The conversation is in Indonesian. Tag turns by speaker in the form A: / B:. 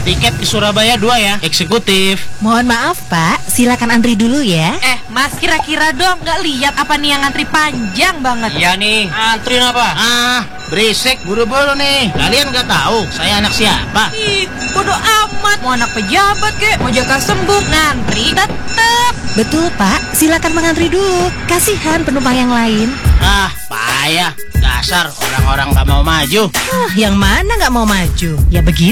A: Tiket ke Surabaya 2 ya, eksekutif.
B: Mohon maaf Pak, silakan antri dulu ya.
C: Mas kira-kira dong nggak lihat apa nih yang ngantri panjang banget?
A: Iya nih, antri apa? Berisik, buru-buru nih. Kalian nggak tahu saya anak siapa?
C: Ih, bodo amat. Mau anak pejabat kek, mau jaka sembuh, ngantri tetep.
B: Betul Pak, silakan mengantri dulu. Kasihan penumpang yang lain.
A: Payah. Dasar orang-orang nggak mau maju.
B: Yang mana nggak mau maju? Ya begini